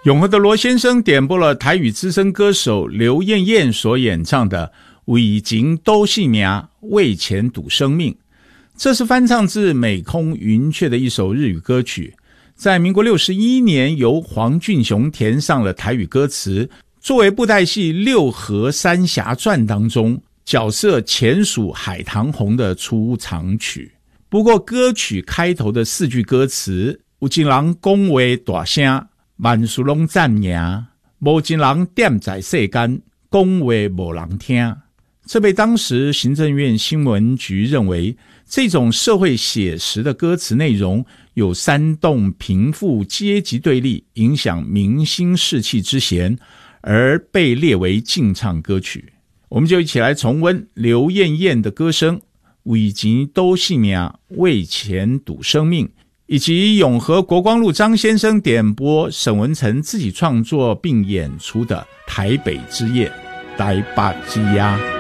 永和的罗先生点播了台语资深歌手刘燕燕所演唱的为情赌性命，为钱赌生命。这是翻唱自美空云雀的一首日语歌曲，在民国61年由黄俊雄填上了台语歌词，作为布袋戏《六合三侠传》当中角色钱属海棠红的出场曲。不过歌曲开头的4句歌词，有一人讲话大声，万事拢赞名，无一人踮在世间，讲话无人听。这被当时行政院新闻局认为这种社会写实的歌词内容有煽动贫富阶级对立，影响民心士气之嫌，而被列为禁唱歌曲。我们就一起来重温刘燕燕的歌声，为钱赌性命，为钱赌生命，以及永和国光路张先生点播沈文成自己创作并演出的台北之夜，台北之夜。